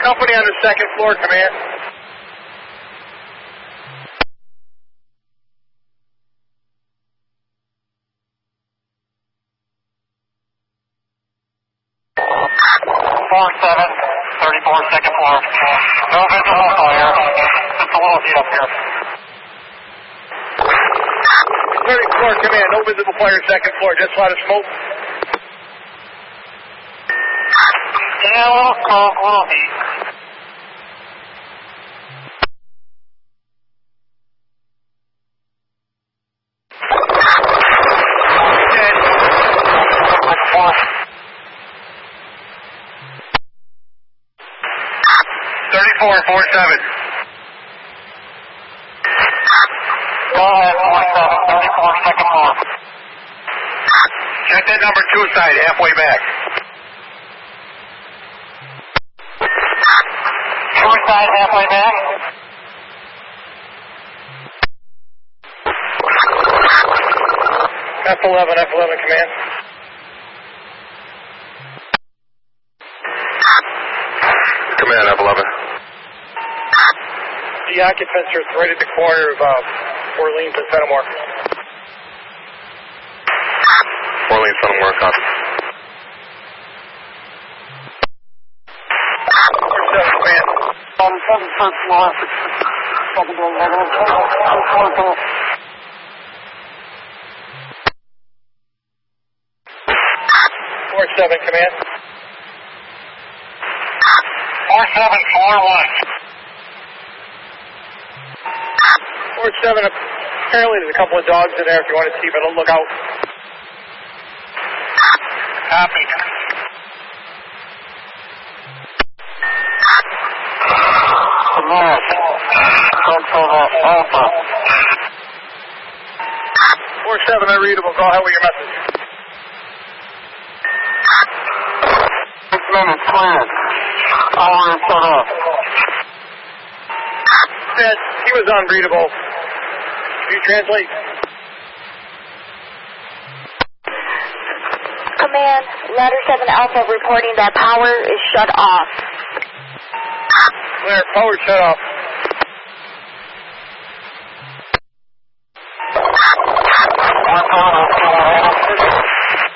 company on the second floor, command. Seven, 34, second floor. No visible fire. Just a little heat up here. 34, command. No visible fire, second floor. Just a lot of smoke. Yeah, a little smoke, a little heat. Second floor. 34, 47. Go ahead, 47, 34, second floor. Check that number 2 side, halfway back. Suicide halfway back. F11, command. Command, F11. The occupants are right at the corner of Orleans and Fenimore. Orleans, Fenimore, copy. 47, command. 7 floor. Secondary level. 47, command. 47, floor 1. 47, apparently there's a couple of dogs in there if you want to see, but look out. Copy. Alpha. 47, unreadable. Go ahead with your message. 6 minutes, cleared. Power is shut off. He was unreadable. Can you translate? Command, Ladder 7 Alpha reporting that power is shut off. Clear, power shut off. We're